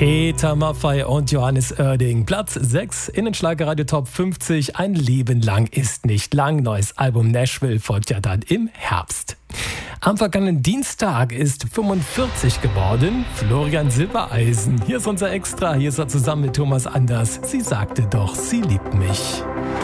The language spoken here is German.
Peter Maffay und Johannes Oerding. Platz 6 in den Schlagerradio Top 50. Ein Leben lang ist nicht lang. Neues Album Nashville folgt ja dann im Herbst. Am vergangenen Dienstag ist 45 geworden Florian Silbereisen. Hier ist unser Extra. Hier ist er zusammen mit Thomas Anders. Sie sagte doch, sie liebt mich.